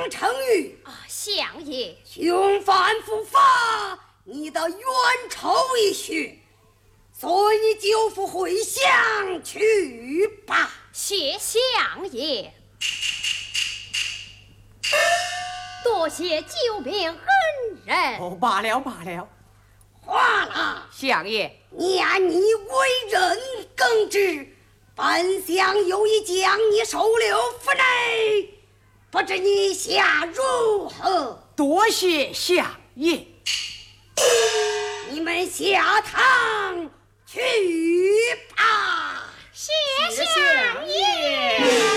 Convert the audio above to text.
成语。 相爷， 凶犯伏法，你的冤仇已雪，所以你就赴回乡去吧。 谢相爷，多谢救命恩人。 罢了罢了， 话了， 相爷， 念你为人耿直，本想有意将你收留府内，不知你下如何？ 多谢相爷。 你们下堂去吧。 谢相爷。